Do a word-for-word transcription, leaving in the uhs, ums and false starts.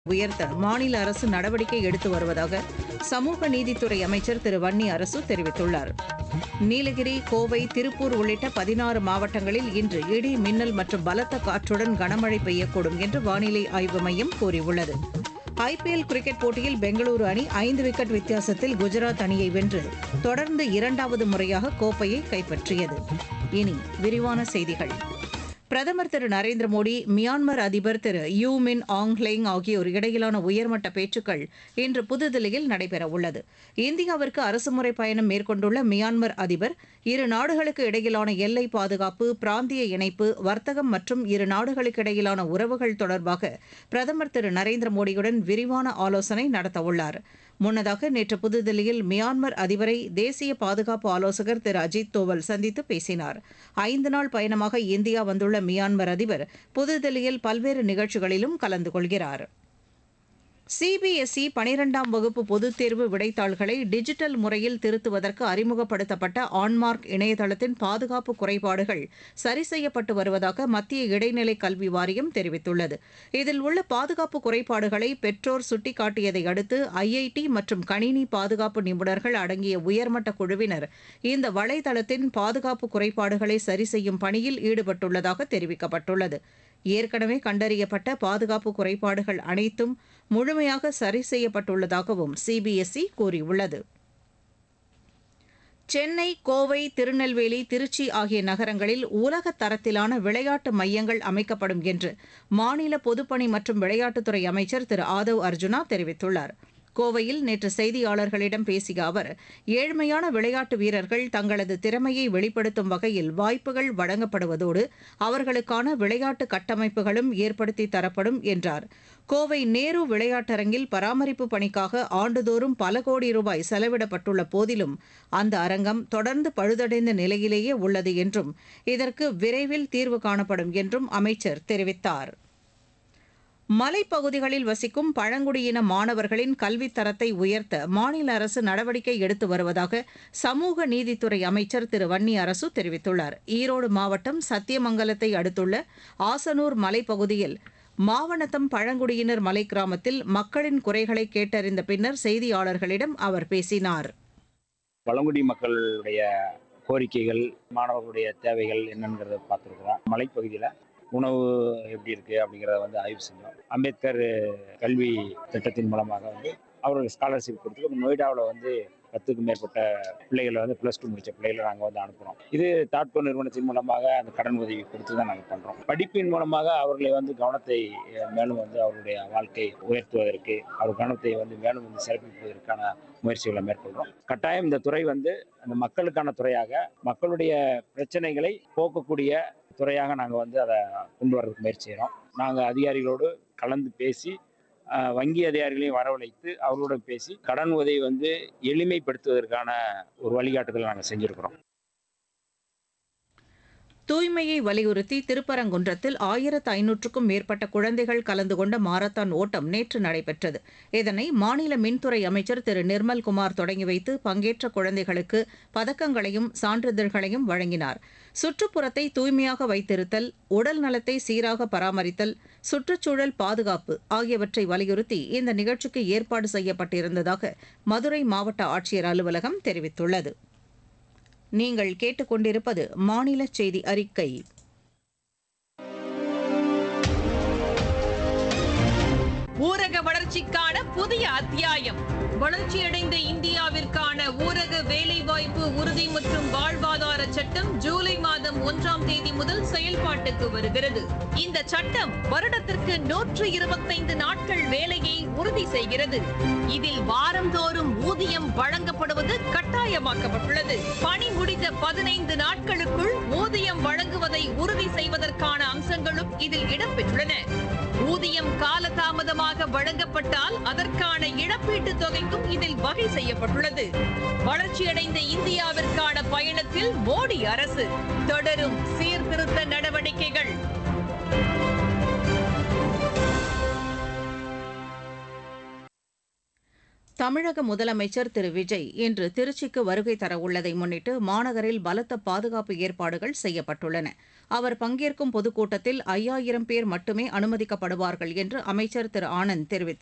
உயர்த்த மாநில அரசு நடவடிக்கை எடுத்து வருவதாக சமூக நீதித்துறை அமைச்சர் திரு வன்னி அரசு தெரிவித்துள்ளார். நீலகிரி, கோவை, திருப்பூர் உள்ளிட்ட பதினாறு மாவட்டங்களில் இன்று இடி, மின்னல் மற்றும் பலத்த காற்றுடன் கனமழை பெய்யக்கூடும் என்று வானிலை ஆய்வு மையம் கூறியுள்ளது. ஐ பி எல் கிரிக்கெட் போட்டியில் பெங்களூரு அணி ஐந்து விக்கெட் வித்தியாசத்தில் குஜராத் அணியை வென்று தொடர்ந்து இரண்டாவது முறையாக கோப்பையை கைப்பற்றியது. இனி விரிவான செய்திகள். பிரதமர் திரு நரேந்திர மோடி, மியான்மர் அதிபர் திரு யூ மின் ஆங் ஹ்லெங் ஆகியோர் இடையிலான உயர்மட்ட பேச்சுக்கள் இன்று புதுதில்லியில் நடைபெறவுள்ளது. இந்தியாவிற்கு அரசுமுறை பயணம் மேற்கொண்டுள்ள மியான்மர் அதிபர் இரு நாடுகளுக்கு இடையிலான எல்லை பாதுகாப்பு, பிராந்திய இணைப்பு, வர்த்தகம் மற்றும் இரு நாடுகளுக்கு இடையிலான உறவுகள் தொடர்பாக பிரதமர் திரு நரேந்திர மோடியுடன் விரிவான ஆலோசனை நடத்தவுள்ளார். முன்னதாக நேற்று புதுதில்லியில் மியான்மர் அதிபரை தேசிய பாதுகாப்பு ஆலோசகர் திரு அஜித் தோவல் சந்தித்து பேசினார். ஐந்து நாள் பயணமாக இந்தியா வந்துள்ள மியான்மர் அதிபர் புதுதில்லியில் பல்வேறு நிகழ்ச்சிகளிலும் கலந்து கொள்கிறார். சி பி எஸ் இ பனிரெண்டாம் வகுப்பு பொதுத் தேர்வு விடைத்தாள்களை டிஜிட்டல் முறையில் திருத்துவதற்கு அறிமுகப்படுத்தப்பட்ட ஆன்மார்க் இணையதளத்தின் பாதுகாப்பு குறைபாடுகள் சரி செய்யப்பட்டு வருவதாக மத்திய இடைநிலை கல்வி வாரியம் தெரிவித்துள்ளது. இதில் உள்ள பாதுகாப்பு குறைபாடுகளை பெற்றோர் சுட்டிக்காட்டியதை அடுத்து ஐ ஐ டி மற்றும் கணினி பாதுகாப்பு நிபுணர்கள் அடங்கிய உயர்மட்ட குழுவினர் இந்த வலைதளத்தின் பாதுகாப்பு குறைபாடுகளை சரி செய்யும் பணியில் ஈடுபட்டுள்ளதாக தெரிவிக்கப்பட்டுள்ளது. ஏற்கனவே கண்டறியப்பட்ட பாதுகாப்பு குறைபாடுகள் அனைத்தும் முழுமையாக சரி செய்யப்பட்டுள்ளதாகவும் சி பி எஸ் இ கூறியுள்ளது. சென்னை, கோவை, திருநெல்வேலி, திருச்சி ஆகிய நகரங்களில் உலக தரத்திலான விளையாட்டு மையங்கள் அமைக்கப்படும் என்று மாநில பொதுப்பணி மற்றும் விளையாட்டுத்துறை அமைச்சர் திரு ஆதவ் அர்ஜுனா தெரிவித்துள்ளார். கோவையில் நேற்று செய்தியாளர்களிடம் பேசிய அவர், ஏழ்மையான விளையாட்டு வீரர்கள் தங்களது திறமையை வெளிப்படுத்தும் வகையில் வாய்ப்புகள் வழங்கப்படுவதோடு அவர்களுக்கான விளையாட்டு கட்டமைப்புகளும் ஏற்படுத்தி தரப்படும் என்றார். கோவை நேரு விளையாட்டரங்கில் பராமரிப்பு பணிக்காக ஆண்டுதோறும் பல கோடி ரூபாய் செலவிடப்பட்டுள்ள போதிலும் அந்த அரங்கம் தொடர்ந்து பழுதடைந்த நிலையிலேயே உள்ளது என்றும் இதற்கு விரைவில் தீர்வு காணப்படும் என்றும் அமைச்சர் தெரிவித்தார். மலைப்பகுதிகளில் வசிக்கும் பழங்குடியின மாணவர்களின் கல்வித் தரத்தை உயர்த்த மாநில அரசு நடவடிக்கை எடுத்து வருவதாக சமூக நீதித்துறை அமைச்சர் திரு வன்னி அரசு தெரிவித்துள்ளார். ஈரோடு மாவட்டம் சத்தியமங்கலத்தை அடுத்துள்ள ஆசனூர் மலைப்பகுதியில் மாவனத்தம் பழங்குடியினர் மலை கிராமத்தில் மக்களின் குறைகளை கேட்டறிந்த பின்னர் செய்தியாளர்களிடம் அவர் பேசினார். பழங்குடி மக்களுடைய கோரிக்கைகள், மாணவர்களுடைய தேவைகள் என்னங்கிறத பார்த்துருக்குறோம். மலைப்பகுதியில் உணவு எப்படி இருக்குது அப்படிங்கிறத வந்து ஆய்வு செஞ்சோம். அம்பேத்கர் கல்வி திட்டத்தின் மூலமாக வந்து அவர்களுக்கு ஸ்காலர்ஷிப் கொடுத்து நொய்டாவில் வந்து பத்துக்கும் மேற்பட்ட பிள்ளைகளை வந்து ப்ளஸ் டூ முடித்த பிள்ளைகளை நாங்கள் வந்து அனுப்புகிறோம். இது தாட்கோ நிறுவனத்தின் மூலமாக அந்த கடன் உதவி கொடுத்து தான் நாங்கள் பண்ணுறோம். படிப்பின் மூலமாக அவர்களை வந்து கவனத்தை மேலும் வந்து அவருடைய வாழ்க்கை உயர்த்துவதற்கு, அவர் கவனத்தை வந்து மேலும் வந்து சிறப்பிப்பதற்கான முயற்சிகளை மேற்கொள்கிறோம். கட்டாயம் இந்த துறை வந்து அந்த மக்களுக்கான துறையாக, மக்களுடைய பிரச்சனைகளை போக்கக்கூடிய துறையாக நாங்கள் வந்து அதை கொண்டு வர்றதுக்கு முயற்சி செய்கிறோம். நாங்கள் அதிகாரிகளோடு கலந்து பேசி, வங்கி அதிகாரிகளையும் வரவழைத்து அவர்களோட பேசி கடன் உதவி வந்து எளிமைப்படுத்துவதற்கான ஒரு வழிகாட்டுதல் நாங்கள் செஞ்சுருக்கிறோம். தூய்மையை வலியுறுத்தி திருப்பரங்குன்றத்தில் ஆயிரத்து ஐநூற்றுக்கும் மேற்பட்ட குழந்தைகள் கலந்து கொண்ட மாரத்தான் ஓட்டம் நேற்று நடைபெற்றது. இதனை மாநில மின்துறை அமைச்சர் திரு நிர்மல்குமார் தொடங்கி வைத்து பங்கேற்ற குழந்தைகளுக்கு பதக்கங்களையும் சான்றிதழ்களையும் வழங்கினார். சுற்றுப்புறத்தை தூய்மையாக வைத்திருத்தல், உடல் நலத்தை சீராக பராமரித்தல், சுற்றுச்சூழல் பாதுகாப்பு ஆகியவற்றை வலியுறுத்தி இந்த நிகழ்ச்சிக்கு ஏற்பாடு செய்யப்பட்டிருந்ததாக மதுரை மாவட்ட ஆட்சியர் அலுவலகம் தெரிவித்துள்ளது. நீங்கள் கேட்டுக்கொண்டிருப்பது மாநில செய்தி அறிக்கை. ஊரக வளர்ச்சிக்கான புதிய அத்தியாயம். வளர்ச்சியடைந்த இந்தியாவிற்கான ஊரக வேலைவாய்ப்பு உறுதி மற்றும் வாழ்வாதார சட்டம் ஜூலை மாதம் ஒன்றாம் தேதி முதல் செயல்பாட்டுக்கு வருகிறது. இந்த சட்டம் வருடத்திற்கு நூற்று இருபத்தைந்து நாட்கள் வேலையை உறுதி செய்கிறது. இதில் வாரந்தோறும் ஊதியம் வழங்கப்படுவது கட்டாயமாக்கப்பட்டுள்ளது. பணி முடிந்த பதினைந்து நாட்களுக்குள் ஊதியம் வழங்குவதை உறுதி செய்வதற்கான அம்சங்களும் இதில் இடம்பெற்றுள்ளன. ஊதியம் காலதாமதமாக வழங்கப்பட்டால் அதற்கான இழப்பீட்டு தொகைக்கும் இதில் வகை செய்யப்பட்டுள்ளது. வளர்ச்சியடைந்த இந்தியாவிற்கான பயணத்தில் மோடி அரசு தொடரும் சீர்திருத்த நடவடிக்கைகள். தமிழக முதலமைச்சர் திரு விஜய் இன்று திருச்சிக்கு வருகை தரவுள்ளதை முன்னிட்டு மாநகரில் பலத்த பாதுகாப்பு ஏற்பாடுகள் செய்யப்பட்டுள்ளன. அவர் பங்கேற்கும் பொதுக்கூட்டத்தில் ஐயாயிரம் பேர் மட்டுமே அனுமதிக்கப்படுவார்கள் என்று அமைச்சர் திரு ஆனந்த் தெரிவித்தார்.